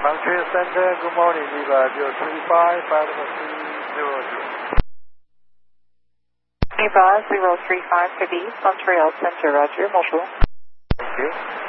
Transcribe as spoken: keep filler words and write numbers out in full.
Montreal Center, good morning, Viva zero three five, five three zero zero. Viva zero three five to be Montreal Center, Roger, Bonjour. Thank you.